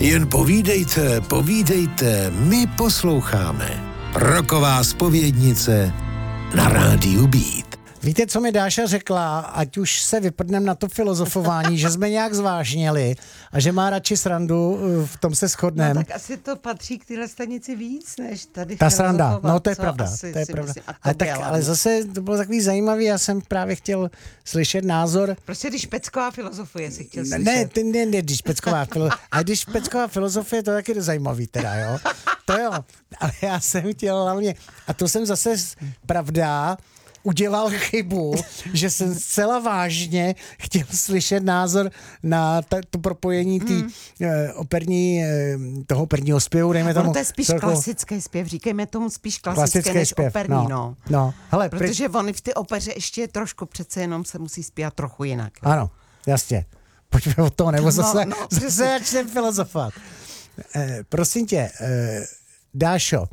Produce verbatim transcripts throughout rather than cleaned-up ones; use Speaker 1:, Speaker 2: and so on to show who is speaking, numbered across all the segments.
Speaker 1: Jen povídejte, povídejte, my posloucháme. Roková zpovědnice na rádiu Beat.
Speaker 2: Víte, co mi Dáša řekla, ať už se vyprdnem na to filozofování, že jsme nějak zvážněli a že má radši srandu, v tom se shodneme.
Speaker 3: No tak asi to patří k téhle stanici víc, než tady
Speaker 2: ta sranda,
Speaker 3: filozofovat.
Speaker 2: no to je
Speaker 3: Co
Speaker 2: pravda,
Speaker 3: asi
Speaker 2: to je
Speaker 3: si
Speaker 2: pravda.
Speaker 3: myslím,
Speaker 2: Ale, tak, ale zase to bylo takový zajímavý, já jsem právě chtěl slyšet názor.
Speaker 3: Prostě když Pecková filozofuje, si chtěl slyšet.
Speaker 2: Ne, ne, ne, ne když Pecková filozofie, a když Pecková filozofie, to je taky zajímavý teda, jo. To jo, ale já jsem chtěl hlavně, a to jsem zase, pravda, udělal chybu, že jsem zcela vážně chtěl slyšet názor na ta, to propojení tý, mm. eh, operní, eh, toho operního zpěvu, dejme tomu.
Speaker 3: No to je spíš celkou... klasický zpěv, říkejme tomu spíš klasické
Speaker 2: klasický
Speaker 3: než
Speaker 2: zpěv,
Speaker 3: operní,
Speaker 2: no.
Speaker 3: no.
Speaker 2: no. Hele,
Speaker 3: protože pri... oni v ty opeře ještě trošku přece jenom se musí zpívat trochu jinak. Jo?
Speaker 2: Ano, jasně. Pojďme od toho, nebo zase,
Speaker 3: no, no,
Speaker 2: zase začneme filozofovat. Eh, prosím tě, eh, Dášo,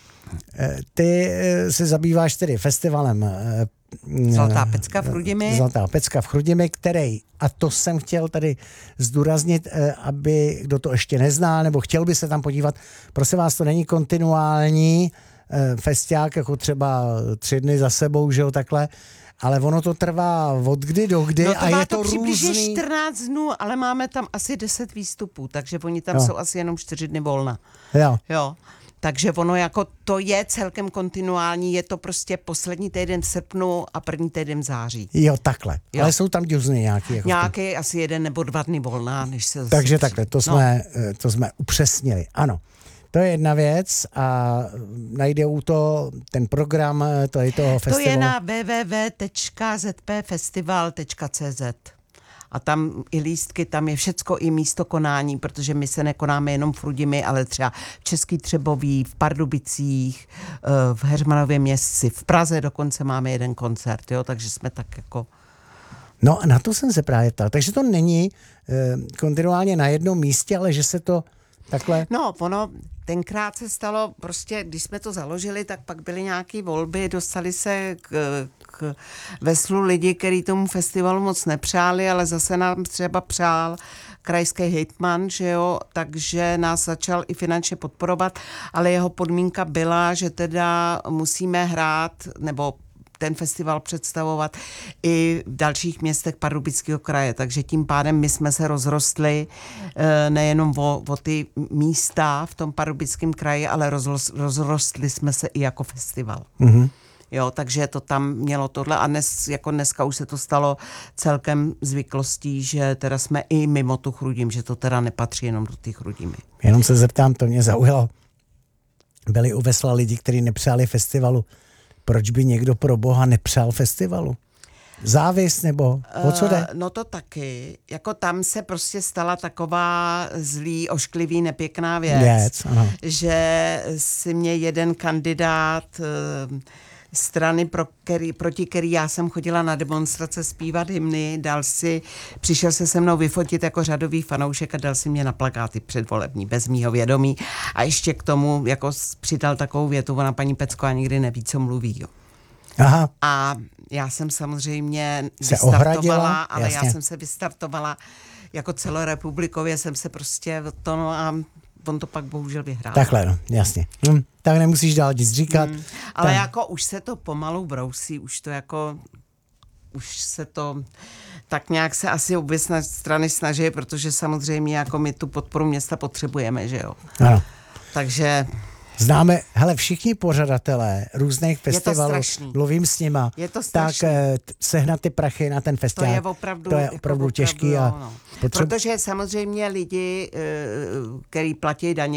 Speaker 2: ty se zabýváš tedy festivalem
Speaker 3: Zlatá pecka v Chrudimi.
Speaker 2: Zlatá pecka v Chrudimi, který, a to jsem chtěl tady zdůraznit, aby kdo to ještě nezná, nebo chtěl by se tam podívat, prosím vás, to není kontinuální festiák, jako třeba tři dny za sebou, že jo, takhle, ale ono to trvá od kdy do kdy
Speaker 3: no to
Speaker 2: a je
Speaker 3: to
Speaker 2: to
Speaker 3: přibližně
Speaker 2: různý.
Speaker 3: čtrnáct dnů, ale máme tam asi deset výstupů, takže oni tam jo. jsou asi jenom čtyři dny volna.
Speaker 2: Jo.
Speaker 3: Jo. Takže ono jako to je celkem kontinuální, je to prostě poslední týden v srpnu a první týden v září.
Speaker 2: Jo, takhle.
Speaker 3: Jo.
Speaker 2: Ale jsou tam dňuzny nějaký. Jako
Speaker 3: nějaký asi jeden nebo dva dny volná, než se...
Speaker 2: Takže takhle, to jsme, no. to jsme upřesnili. Ano, to je jedna věc a najde u to ten program, to je toho festivalu.
Speaker 3: To je na w w w tečka z p festival tečka c z. A tam i lístky, tam je všecko i místo konání, protože my se nekonáme jenom v Chrudimi, ale třeba v Český Třebový, v Pardubicích, v Heřmanově Městci, v Praze dokonce máme jeden koncert, jo, takže jsme tak jako...
Speaker 2: No a na to jsem se právě ptal. Takže to není eh, kontinuálně na jednom místě, ale že se to takhle...
Speaker 3: No, ono tenkrát se stalo, prostě když jsme to založili, tak pak byly nějaké volby, dostali se k, k veslu lidi, kteří tomu festivalu moc nepřáli, ale zase nám třeba přál krajský hejtman, že jo, takže nás začal i finančně podporovat, ale jeho podmínka byla, že teda musíme hrát, nebo ten festival představovat i v dalších městech Pardubického kraje, takže tím pádem my jsme se rozrostli nejenom o, o ty místa v tom Pardubickém kraji, ale rozrostli jsme se i jako festival. Mm-hmm. Jo, takže to tam mělo tohle a dnes, jako dneska už se to stalo celkem zvyklostí, že teda jsme i mimo tu Chrudim, že to teda nepatří jenom do těch Chrudimi.
Speaker 2: Jenom se zeptám, to mě zaujalo. Byli u vesla lidi, kteří nepřáli festivalu. Proč by někdo pro boha nepřál festivalu? Závist nebo o co jde?
Speaker 3: Uh, no to taky. Jako tam se prostě stala taková zlý, ošklivý, nepěkná věc.
Speaker 2: věc
Speaker 3: že si mě jeden kandidát uh, strany, pro který, proti který já jsem chodila na demonstrace zpívat hymny, dal si, přišel se se mnou vyfotit jako řadový fanoušek a dal si mě na plakáty předvolební, bez mýho vědomí. A ještě k tomu jako přidal takovou větu, ona paní Pecková nikdy neví, co mluví. Jo.
Speaker 2: Aha.
Speaker 3: A já jsem samozřejmě
Speaker 2: se
Speaker 3: vystartovala,
Speaker 2: ohradila,
Speaker 3: ale
Speaker 2: jasně.
Speaker 3: já jsem se vystartovala jako celorepublikově, jsem se prostě to, no a on to pak bohužel vyhrál.
Speaker 2: Takhle, no, jasně. Hm, tak nemusíš dál nic říkat. Hmm,
Speaker 3: ale
Speaker 2: tak.
Speaker 3: jako už se to pomalu brousí, už to jako, už se to, tak nějak se asi obě strany snaží, protože samozřejmě jako my tu podporu města potřebujeme, že jo.
Speaker 2: Ano.
Speaker 3: Takže...
Speaker 2: Známe, hele, všichni pořadatelé různých festivalů, mluvím s nima,
Speaker 3: je to
Speaker 2: tak t- sehnat ty prachy na ten festival,
Speaker 3: to je opravdu,
Speaker 2: to je
Speaker 3: jako
Speaker 2: opravdu
Speaker 3: opravdu
Speaker 2: těžký.
Speaker 3: jo,
Speaker 2: A
Speaker 3: no.
Speaker 2: potřeb...
Speaker 3: Protože samozřejmě lidi, kteří platí daně,